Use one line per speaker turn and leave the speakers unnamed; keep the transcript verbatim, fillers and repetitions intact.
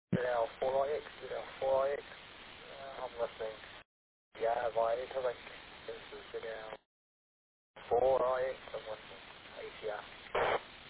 Vidal four I X, Vidal four I X. Uh, I'm listening. Yeah, via it, I think. This is Vidal four I X, I'm listening. A C R.